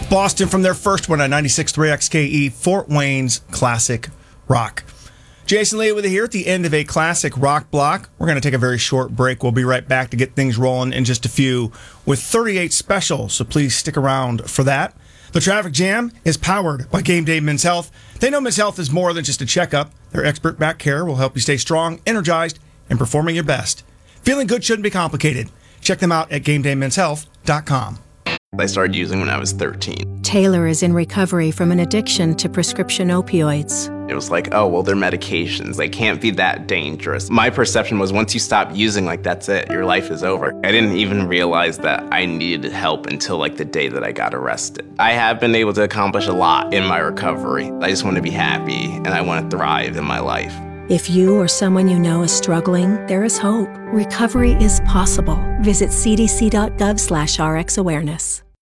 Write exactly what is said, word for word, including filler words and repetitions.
Boston from their first one at ninety-six point three X K E, Fort Wayne's Classic Rock. Jason Lee with you here at the end of a classic rock block. We're going to take a very short break. We'll be right back to get things rolling in just a few with thirty-eight specials, so please stick around for that. The Traffic Jam is powered by Game Day Men's Health. They know men's health is more than just a checkup. Their expert back care will help you stay strong, energized, and performing your best. Feeling good shouldn't be complicated. Check them out at game day men's health dot com. I started using when I was thirteen. Taylor is in recovery from an addiction to prescription opioids. It was like, oh, well, they're medications. They can't be that dangerous. My perception was once you stop using, like, that's it. Your life is over. I didn't even realize that I needed help until, like, the day that I got arrested. I have been able to accomplish a lot in my recovery. I just want to be happy, and I want to thrive in my life. If you or someone you know is struggling, there is hope. Recovery is possible. Visit c d c dot gov slash r x awareness.